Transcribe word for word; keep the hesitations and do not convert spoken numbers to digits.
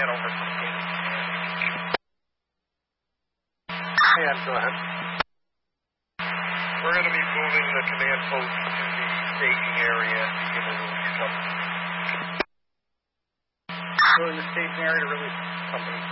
Hanover for staging. And go ahead. We're going to be moving the command post to the staging area to give a release company. Moving the staging area to release company.